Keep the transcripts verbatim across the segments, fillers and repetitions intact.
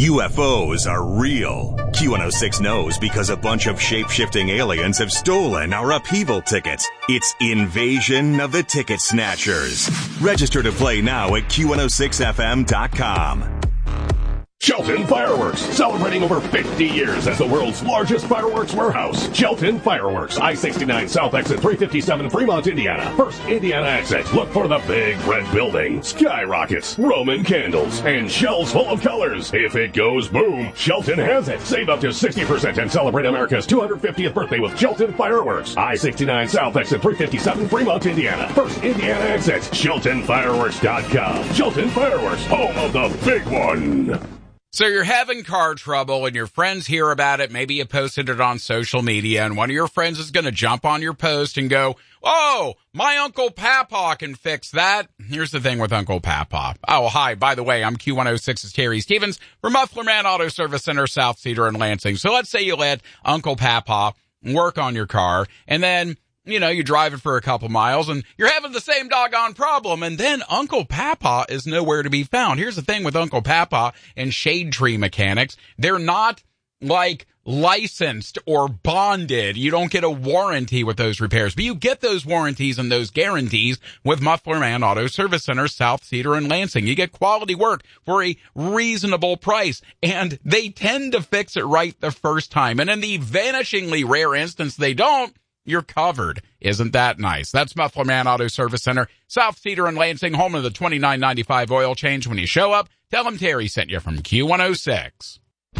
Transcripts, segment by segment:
U F Os are real. Q one oh six knows because a bunch of shape-shifting aliens have stolen our upheaval tickets. It's Invasion of the Ticket Snatchers. Register to play now at Q one oh six F M dot com. Shelton Fireworks, celebrating over fifty years as the world's largest fireworks warehouse. Shelton Fireworks, I sixty-nine South Exit three fifty-seven, Fremont, Indiana. First Indiana exit. Look for the big red building, skyrockets, Roman candles, and shells full of colors. If it goes boom, Shelton has it. Save up to sixty percent and celebrate America's two hundred fiftieth birthday with Shelton Fireworks. I sixty-nine South Exit three fifty-seven, Fremont, Indiana. First Indiana exit. Shelton Fireworks dot com. Shelton Fireworks, home of the big one. So you're having car trouble and your friends hear about it. Maybe you posted it on social media and one of your friends is going to jump on your post and go, oh, my Uncle Papa can fix that. Here's the thing with Uncle Papa. Oh, hi, by the way, I'm Q one oh six's Terry Stevens from Muffler Man Auto Service Center, South Cedar and Lansing. So let's say you let Uncle Papa work on your car and then, you know, you drive it for a couple miles and you're having the same doggone problem. And then Uncle Papa is nowhere to be found. Here's the thing with Uncle Papa and Shade Tree Mechanics. They're not like licensed or bonded. You don't get a warranty with those repairs, but you get those warranties and those guarantees with Muffler Man Auto Service Center, South Cedar and Lansing. You get quality work for a reasonable price, and they tend to fix it right the first time. And in the vanishingly rare instance they don't, you're covered. Isn't that nice? That's Muffler Man Auto Service Center, South Cedar and Lansing, home of the twenty-nine ninety-five oil change. When you show up, tell them Terry sent you from Q one oh six.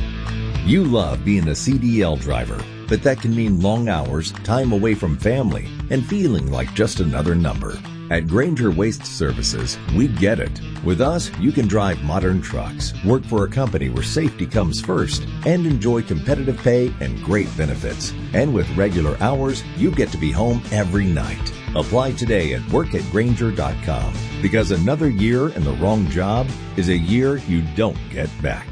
You love being a C D L driver, but that can mean long hours, time away from family, and feeling like just another number. At Grainger Waste Services, we get it. With us, you can drive modern trucks, work for a company where safety comes first, and enjoy competitive pay and great benefits. And with regular hours, you get to be home every night. Apply today at work at grainger dot com, because another year in the wrong job is a year you don't get back.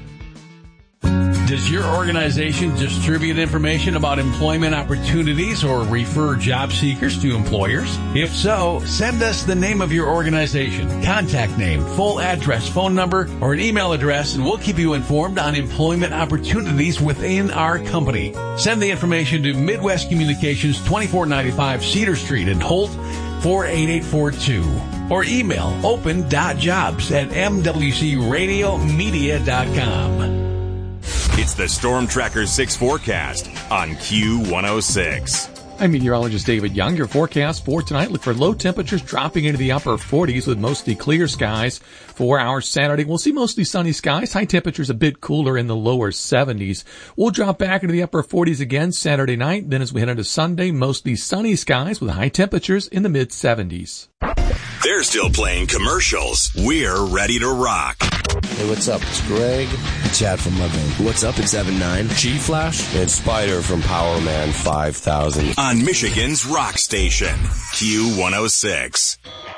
Does your organization distribute information about employment opportunities or refer job seekers to employers? If so, send us the name of your organization, contact name, full address, phone number, or an email address, and we'll keep you informed on employment opportunities within our company. Send the information to Midwest Communications, twenty-four ninety-five Cedar Street in Holt, four eight eight four two. Or email open dot jobs at m w c radio media dot com. It's the Storm Tracker six forecast on Q one oh six. I'm meteorologist David Young. Your forecast for tonight, look for low temperatures dropping into the upper forties with mostly clear skies. For our Saturday, we'll see mostly sunny skies. High temperatures a bit cooler in the lower seventies. We'll drop back into the upper forties again Saturday night. Then as we head into Sunday, mostly sunny skies with high temperatures in the mid seventies. They're still playing commercials. We're ready to rock. Hey, what's up? It's Greg. Chad from Loving. What's up? It's Evan nine. G-Flash. And Spider from Power Man five thousand. On Michigan's rock station, Q one oh six.